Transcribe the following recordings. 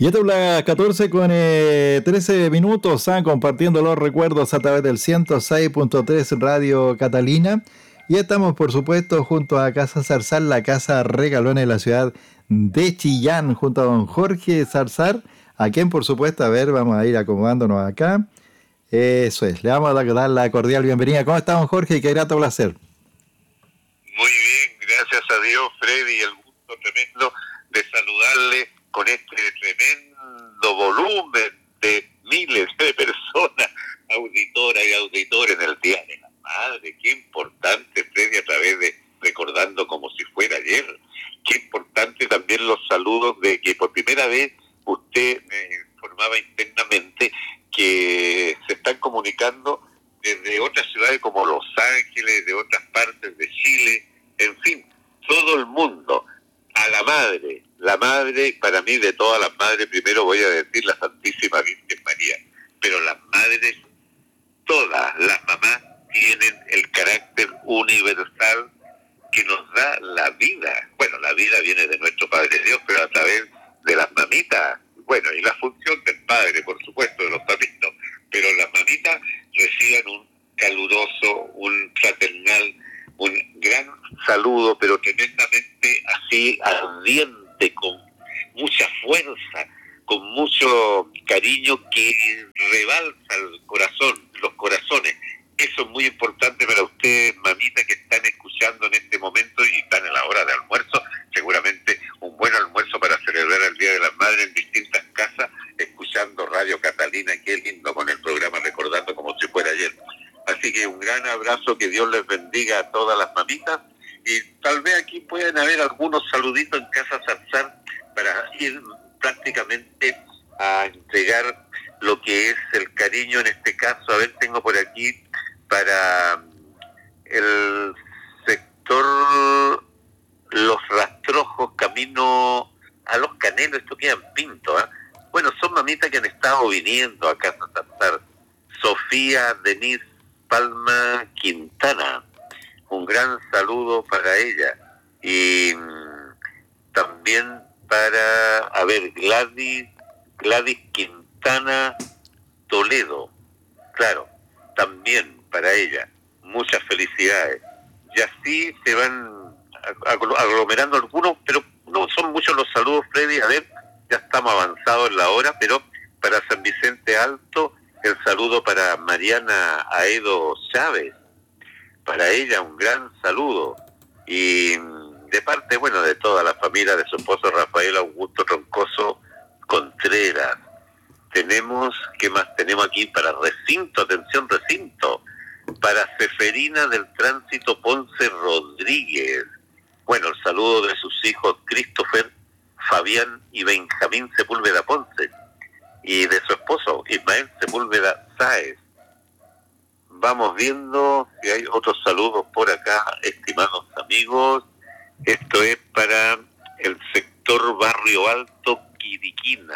Y esta es la 14 con 13 minutos, compartiendo los recuerdos a través del 106.3 Radio Catalina. Y estamos, por supuesto, junto a Casa Zarzar, la casa regalona de la ciudad de Chillán, junto a don Jorge Zarzar, a quien, por supuesto, a ver, vamos a ir acomodándonos acá. Eso es, le vamos a dar la cordial bienvenida. ¿Cómo está, don Jorge? Qué grato placer. Muy bien, gracias a Dios, Freddy, el gusto tremendo de saludarle con este tremendo volumen de miles de personas, auditoras y auditores en el Día de la Madre. Qué importante, Freddy, a través de recordando como si fuera ayer. Qué importante también los saludos de que por primera vez usted me informaba internamente que se están comunicando desde otras ciudades como Los Ángeles, de otras partes de Chile, en fin, todo el mundo. A la madre, para mí de todas las madres, primero voy a decir la Santísima Virgen María, pero las madres, todas las mamás, tienen el carácter universal que nos da la vida. Bueno, la vida viene de nuestro Padre Dios, pero a través de las mamitas, bueno, y la función del padre, por supuesto, de los papitos, pero las mamitas reciban un caluroso, un fraternal, un gran saludo, pero tremendamente así ardiente, con mucha fuerza, con mucho cariño que rebalsa el corazón, los corazones. Eso es muy importante para ustedes, mamitas, que están escuchando en este momento y están en la hora de almuerzo. Seguramente un buen almuerzo para celebrar el Día de las Madres en distintas casas, escuchando Radio Catalina. Qué lindo con el programa Recordando como si fuera ayer. Así que un gran abrazo, que Dios les bendiga a todas las mamitas. Y tal vez aquí puedan haber algunos saluditos en Casa Zarzar para ir prácticamente a entregar lo que es el cariño en este caso. A ver, tengo por aquí para el sector Los Rastrojos, camino a Los Canelos, esto queda en Pinto, ¿eh? Bueno, son mamitas que han estado viniendo a Casa Zarzar. Sofía Denise Palma Quintana, un gran saludo para ella. Y también para, a ver, Gladys Quintana Toledo, claro, también para ella, muchas felicidades. Y así se van aglomerando algunos, pero no son muchos los saludos, Freddy. A ver, ya estamos avanzados en la hora, pero para San Vicente Alto, el saludo para Mariana Aedo Chávez, para ella un gran saludo. Y de parte, bueno, de toda la familia de su esposo Rafael Augusto Troncoso Contreras. Tenemos, ¿qué más tenemos aquí? Para Recinto, atención Recinto, para Ceferina del Tránsito Ponce Rodríguez. Bueno, el saludo de sus hijos Christopher, Fabián y Benjamín Sepúlveda Ponce, y de su esposo Ismael Sepúlveda Sáez. Vamos viendo si hay otros saludos por acá, estimados amigos. Esto es para el sector Barrio Alto, Quiriquina,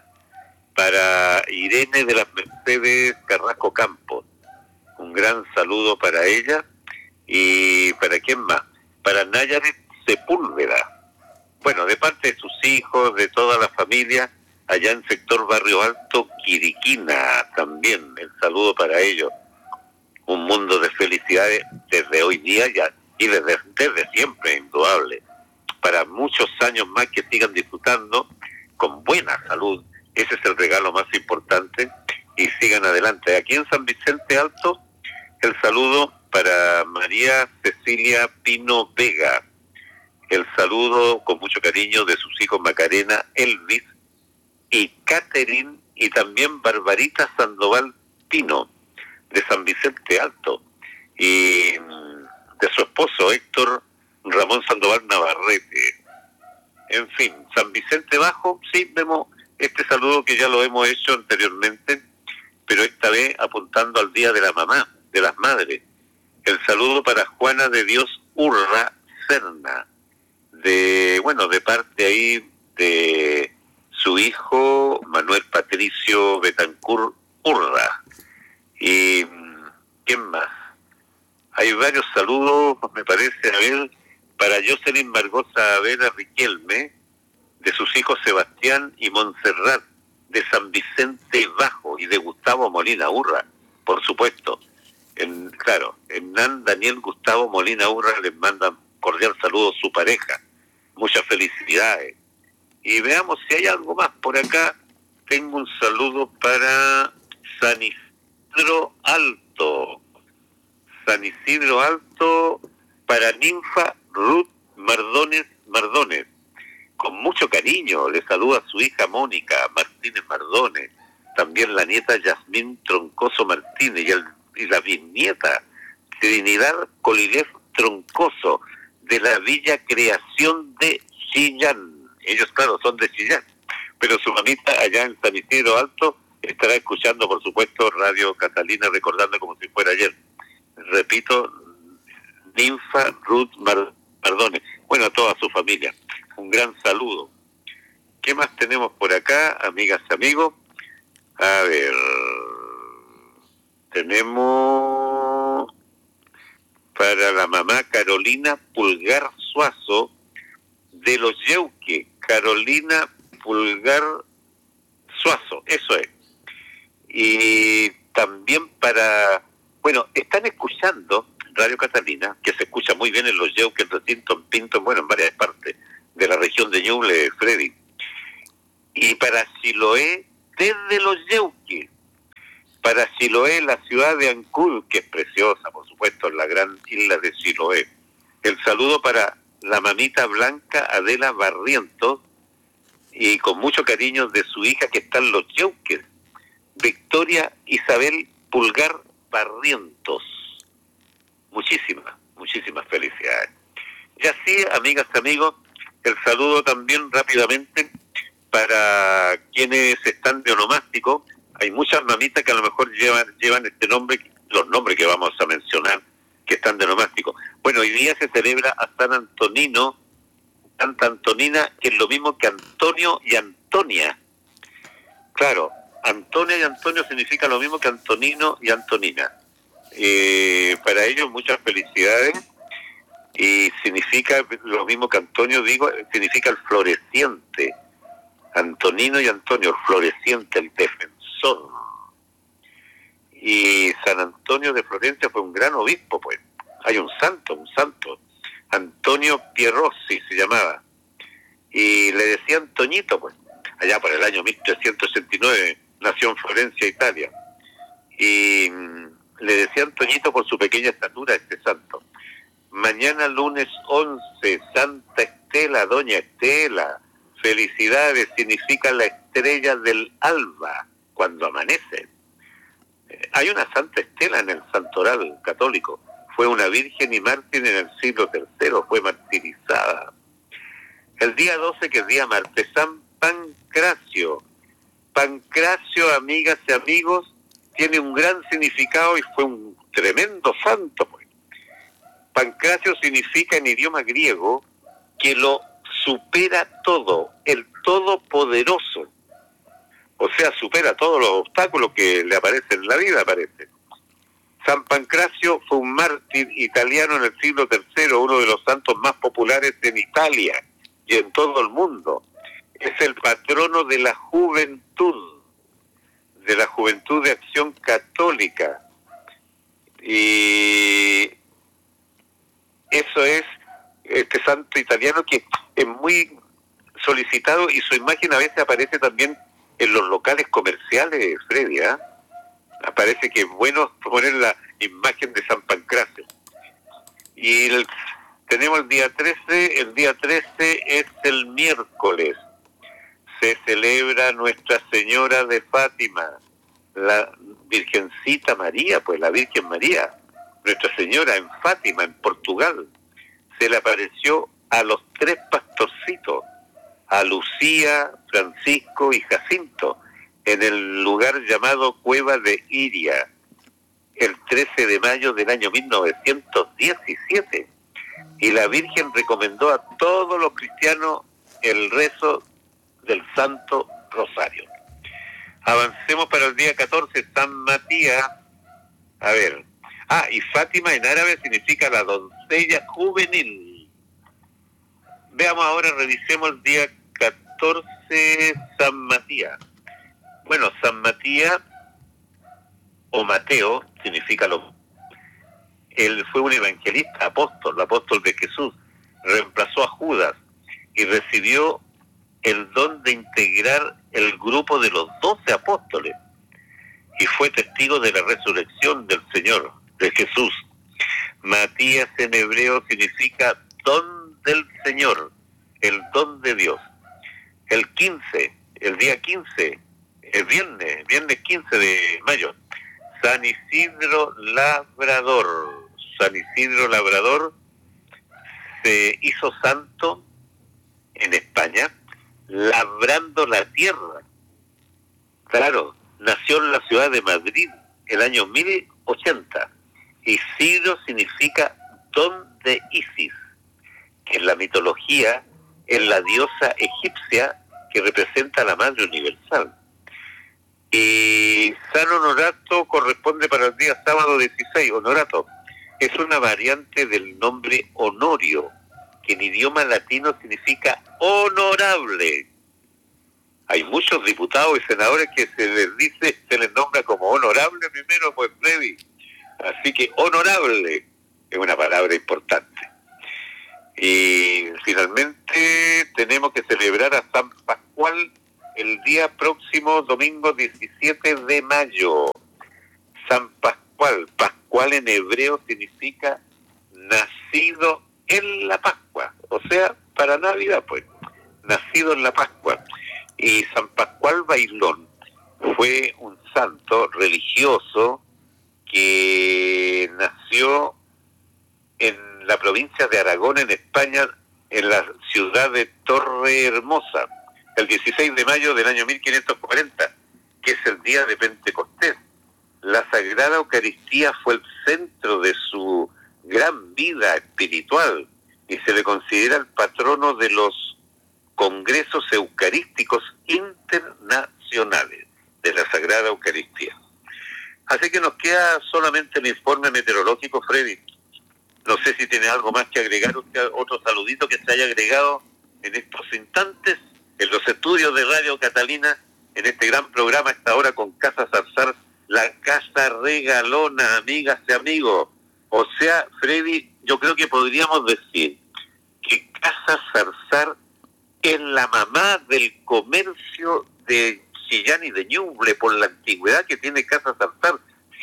para Irene de las Mercedes Carrasco Campos. Un gran saludo para ella. ¿Y para quién más? Para Nayaret Sepúlveda. Bueno, de parte de sus hijos, de toda la familia, allá en sector Barrio Alto, Quiriquina, también el saludo para ellos. Un mundo de felicidades desde hoy día ya, y desde siempre, indudable. Para muchos años más que sigan disfrutando con buena salud. Ese es el regalo más importante, y sigan adelante. Aquí en San Vicente Alto, el saludo para María Cecilia Pino Vega. El saludo con mucho cariño de sus hijos Macarena, Elvis y Catherine, y también Barbarita Sandoval Pino, de San Vicente Alto, y de su esposo Héctor Ramón Sandoval Navarrete. En fin, San Vicente Bajo, sí, vemos este saludo que ya lo hemos hecho anteriormente, pero esta vez apuntando al Día de la Mamá, de las Madres. El saludo para Juana de Dios Urra Serna, de parte ahí de su hijo Manuel Patricio Betancur Urra. Y ¿quién más? Hay varios saludos, me parece, a ver, para Jocelyn Margosa Vera Riquelme, de sus hijos Sebastián y Montserrat, de San Vicente Bajo y de Gustavo Molina Urra, por supuesto. Claro, Hernán Daniel Gustavo Molina Urra les manda cordial saludo a su pareja. Muchas felicidades. Y veamos si hay algo más por acá. Tengo un saludo para San Isidro Alto. San Isidro Alto para Ninfa Ruth Mardones. Con mucho cariño le saluda a su hija Mónica Martínez Mardones, también la nieta Yasmín Troncoso Martínez y la bisnieta Trinidad Colilef Troncoso, de la Villa Creación de Chillán. Ellos, claro, son de Chillán, pero su mamita allá en San Isidro Alto estará escuchando, por supuesto, Radio Catalina, recordando como si fuera ayer. Repito, Ninfa Ruth Mardones. Bueno, a toda su familia, un gran saludo. ¿Qué más tenemos por acá, amigas y amigos? A ver, tenemos para la mamá Carolina Pulgar Suazo, de Los Yeuques. Carolina Pulgar Suazo, eso es. Y también bueno, están escuchando Radio Catalina, que se escucha muy bien en Los Yeuques, en Recinto, en Pinto, bueno, en varias partes de la región de Ñuble, Freddy. Y para Chiloé, desde Los Yeuques. Para Chiloé, la ciudad de Ancud, que es preciosa, por supuesto, en la gran isla de Chiloé. El saludo para la mamita Blanca Adela Barrientos, y con mucho cariño de su hija que está en Los Yeuques, Victoria Isabel Pulgar Barrientos. Muchísimas felicidades. Y así, amigas y amigos, el saludo también rápidamente para quienes están de onomástico. Hay muchas mamitas que a lo mejor llevan este nombre, los nombres que vamos a mencionar, que están de onomástico. Bueno, hoy día se celebra a Santa Antonina, que es lo mismo que Antonio y Antonia. Claro, Antonia y Antonio significa lo mismo que Antonino y Antonina. Para ellos muchas felicidades, y significa lo mismo que Antonio, significa el floreciente. Antonino y Antonio, el floreciente, el defensor. Y San Antonio de Florencia fue un gran obispo, pues. Hay un santo, Antonio Pierrossi se llamaba. Y le decían Toñito, pues. Allá por el año 1389 nació en Florencia, Italia. Y le decían Toñito por su pequeña estatura, este santo. Mañana lunes 11, Santa Estela, Doña Estela. Felicidades, significa la estrella del alba cuando amanece. Hay una Santa Estela en el santoral católico. Fue una virgen y mártir en el siglo III, fue martirizada. El día 12, que es día martes, San Pancracio. Pancracio, amigas y amigos, tiene un gran significado y fue un tremendo santo, pues. Pancracio significa en idioma griego que lo supera todo, el todopoderoso. O sea, supera todos los obstáculos que le aparecen en la vida, parece. San Pancracio fue un mártir italiano en el siglo III, uno de los santos más populares en Italia y en todo el mundo. Es el patrono de la juventud de Acción Católica. Y eso es este santo italiano que es muy solicitado, y su imagen a veces aparece también en los locales comerciales, Freddy, ¿eh? Parece que es bueno poner la imagen de San Pancracio. Y tenemos el día 13 es el miércoles. Se celebra Nuestra Señora de Fátima, la Virgencita María, pues la Virgen María, Nuestra Señora en Fátima, en Portugal. Se le apareció a los 3 pastorcitos, a Lucía, Francisco y Jacinto, en el lugar llamado Cueva de Iria, el 13 de mayo del año 1917. Y la Virgen recomendó a todos los cristianos el rezo del Santo Rosario. Avancemos para el día 14, San Matías. A ver. Y Fátima en árabe significa la doncella juvenil. Veamos ahora, revisemos el día 14, San Matías. Bueno, San Matías o Mateo significa él fue un evangelista, apóstol de Jesús, reemplazó a Judas y recibió el don de integrar el grupo de los 12 apóstoles y fue testigo de la resurrección del Señor, de Jesús. Matías en hebreo significa don del Señor, el don de Dios. El día 15, el viernes 15 de mayo, San Isidro Labrador se hizo santo en España, labrando la tierra. Claro, nació en la ciudad de Madrid el año 1080. Isidro significa don de Isis, que en la mitología es la diosa egipcia que representa a la Madre Universal. Y San Honorato corresponde para el día sábado 16. Honorato es una variante del nombre Honorio, que en idioma latino significa honorable. Hay muchos diputados y senadores que se les nombra como honorable primero, pues Freddy. Así que honorable es una palabra importante. Y finalmente tenemos que celebrar a San Pascual el día próximo domingo 17 de mayo. San Pascual en hebreo significa nacido en la Pascua, o sea, para Navidad pues, nacido en la Pascua. Y San Pascual Bailón fue un santo religioso que nació en la provincia de Aragón, en España, en la ciudad de Torre Hermosa, el 16 de mayo del año 1540, que es el día de Pentecostés. La Sagrada Eucaristía fue el centro de su gran vida espiritual y se le considera el patrono de los congresos eucarísticos internacionales de la Sagrada Eucaristía. Así que nos queda solamente el informe meteorológico, Freddy. No sé si tiene algo más que agregar usted, otro saludito que se haya agregado en estos instantes en los estudios de Radio Catalina, en este gran programa, esta hora con Casa Zarzar, la casa regalona, amigas y amigos. O sea, Freddy, yo creo que podríamos decir que Casa Zarzar es la mamá del comercio de Chillán y de Ñuble, por la antigüedad que tiene Casa Zarzar,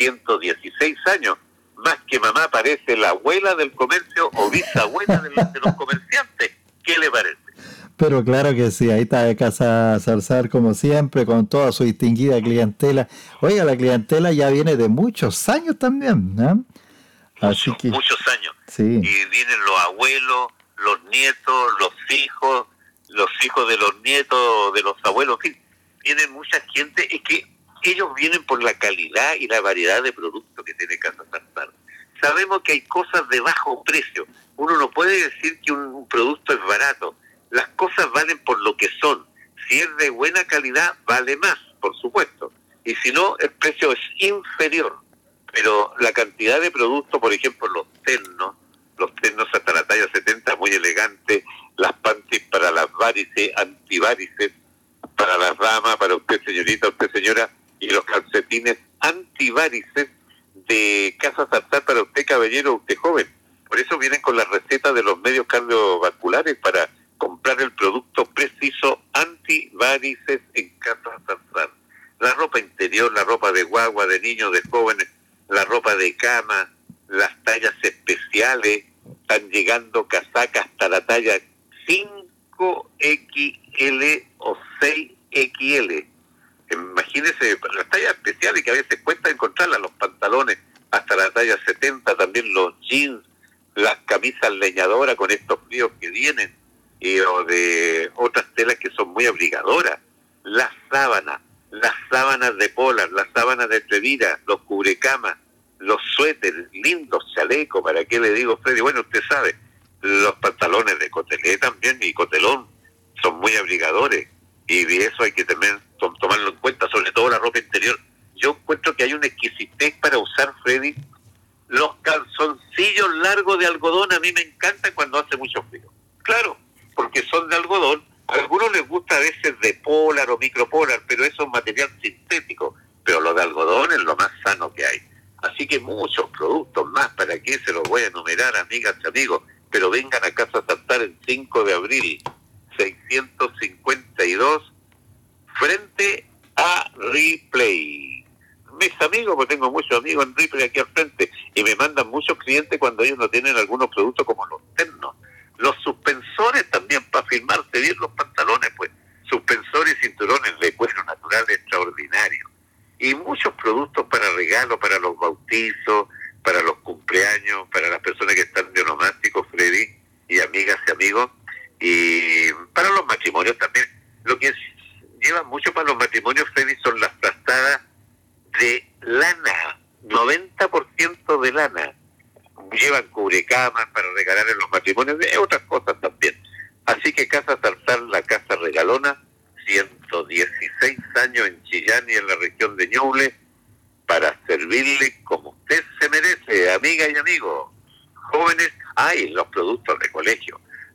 116 años. Más que mamá parece la abuela del comercio o bisabuela de los comerciantes. ¿Qué le parece? Pero claro que sí, ahí está Casa Zarzar como siempre, con toda su distinguida clientela. Oiga, la clientela ya viene de muchos años también, ¿no? Muchos años. Sí. Y vienen los abuelos, los nietos, los hijos de los nietos, de los abuelos, en fin, vienen mucha gente. Es que ellos vienen por la calidad y la variedad de productos que tiene Casa Zarzar. Sabemos que hay cosas de bajo precio. Uno no puede decir que un producto es barato. Las cosas valen por lo que son. Si es de buena calidad, vale más, por supuesto. Y si no, el precio es inferior. Pero la cantidad de productos, por ejemplo, los ternos hasta la talla 70, muy elegantes, las panties para las varices, antivarices, para las damas, para usted señorita, usted señora, y los calcetines antivarices de Casa Zarzar para usted caballero, usted joven. Por eso vienen con la receta de los medios cardiovasculares para comprar el producto preciso antivarices en Casa Zarzar. La ropa interior, la ropa de guagua, de niños, de jóvenes, la ropa de cama, las tallas especiales, están llegando casacas hasta la talla 5XL o 6XL. Imagínense las tallas especiales que a veces cuesta encontrarlas, los pantalones hasta la talla 70, también los jeans, las camisas leñadoras con estos fríos que vienen, o de otras telas que son muy abrigadoras, las sábanas de polar, las sábanas de trevira, los cubrecamas, los suéteres, lindos chalecos, ¿para qué le digo, Freddy? Bueno, usted sabe, los pantalones de cotelé también y cotelón son muy abrigadores, y de eso hay que también tomarlo en cuenta, sobre todo la ropa interior. Yo encuentro que hay una exquisitez para usar, Freddy, los calzoncillos largos de algodón. A mí me encantan cuando hace mucho frío. Claro, porque son de algodón. A algunos les gusta veces de polar o micropolar, pero eso es material sintético, pero lo de algodón es lo más sano que hay. Así que muchos productos más, ¿para qué se los voy a enumerar, amigas y amigos? Pero vengan a Casa Saltar el 5 de abril, 652, frente a Ripley. Mis amigos, pues tengo muchos amigos en Ripley aquí al frente, y me mandan muchos clientes cuando ellos no tienen algunos productos como los ternos. Los suspensores también, para firmarse bien los pantalones, pues, suspensores y cinturones de cuero natural extraordinario. Y muchos productos para regalo, para los bautizos, para los cumpleaños, para las personas que están de onomásticos, Freddy, y amigas y amigos, y para los matrimonios también. Lo que lleva mucho para los matrimonios, Freddy, son las frazadas de lana, 90% de lana. Llevan cubrecamas para regalar en los matrimonios, y otras cosas también. Así que Casa Zarzal, la casa regalona, 116 años en Chillán y en la región de Ñuble, para servirle como usted se merece, amiga y amigo. Jóvenes, hay los productos de colegio.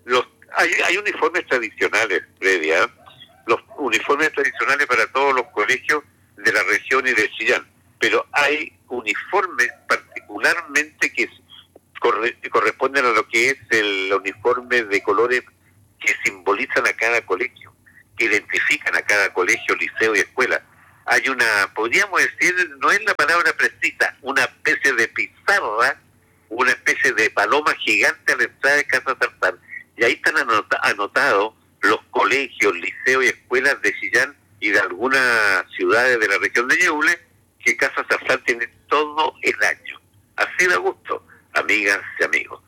Hay uniformes tradicionales, Freddy, ¿eh? Los uniformes tradicionales para todos los colegios de la región y de Chillán. Pero hay uniformes particularmente que corresponden a lo que es el uniforme de colores que simbolizan a cada colegio, que identifican a cada colegio, liceo y escuela. Hay una, podríamos decir, no es la palabra precisa, una especie de pizarra, una especie de paloma gigante a la entrada de Casa Zarzal. Y ahí están anotados los colegios, liceos y escuelas de Chillán y de algunas ciudades de la región de Ñuble, que Casa Zarzal tiene todo el año. Así de gusto, amigas y amigos.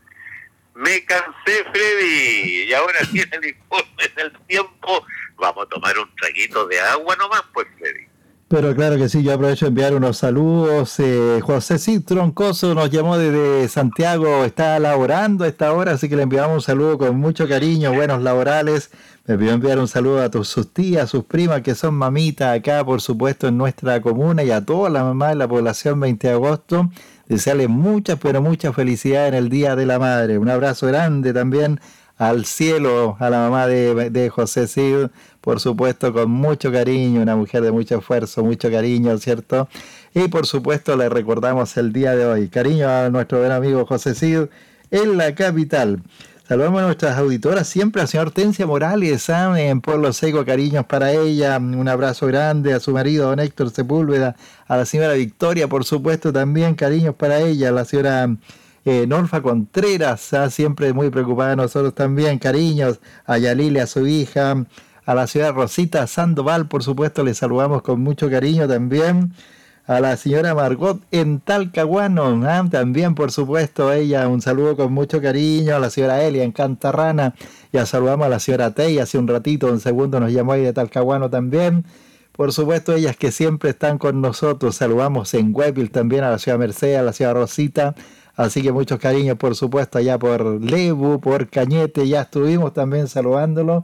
Me cansé, Freddy, y ahora tiene el informe del tiempo. Vamos a tomar un traguito de agua nomás, pues, Freddy. Pero claro que sí, yo aprovecho de enviar unos saludos. José Cid Troncoso nos llamó desde Santiago, está laborando a esta hora, así que le enviamos un saludo con mucho cariño, buenos laborales. Me pidió enviar un saludo a sus tías, sus primas, que son mamitas acá, por supuesto, en nuestra comuna, y a todas las mamás de la población 20 de agosto. Desearles muchas, pero muchas felicidades en el Día de la Madre. Un abrazo grande también al cielo, a la mamá de José Cid, por supuesto, con mucho cariño, una mujer de mucho esfuerzo, mucho cariño, ¿cierto? Y por supuesto le recordamos el día de hoy. Cariño a nuestro buen amigo José Cid en la capital. Saludamos a nuestras auditoras, siempre a la señora Hortensia Morales, en Pueblo Seco, cariños para ella, un abrazo grande a su marido, don Héctor Sepúlveda, a la señora Victoria, por supuesto, también cariños para ella, a la señora Norfa Contreras, siempre muy preocupada de nosotros también, cariños, a Yalile, a su hija, a la señora Rosita Sandoval, por supuesto, le saludamos con mucho cariño también. A la señora Margot en Talcahuano, también por supuesto, ella un saludo con mucho cariño. A la señora Elia en Cantarrana, ya saludamos a la señora Tey, hace un ratito, un segundo nos llamó ahí de Talcahuano también. Por supuesto, ellas que siempre están con nosotros, saludamos en Huepil también a la señora Mercedes, a la señora Rosita, así que muchos cariños por supuesto allá por Lebu, por Cañete, ya estuvimos también saludándolo.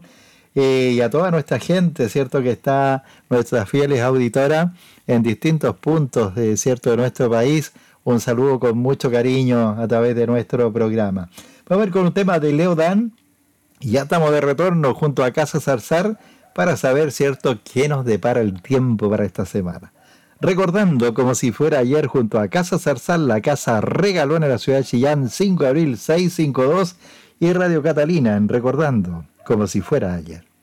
Y a toda nuestra gente, ¿cierto? Que está, nuestras fieles auditoras en distintos puntos, ¿cierto? De nuestro país. Un saludo con mucho cariño a través de nuestro programa. Vamos a ver con un tema de Leo Dan. Y ya estamos de retorno junto a Casa Zarzal para saber, ¿cierto?, qué nos depara el tiempo para esta semana. Recordando, como si fuera ayer, junto a Casa Zarzal, la casa regalona de la ciudad de Chillán, 5 de abril 652, y Radio Catalina, en Recordando, como si fuera ayer.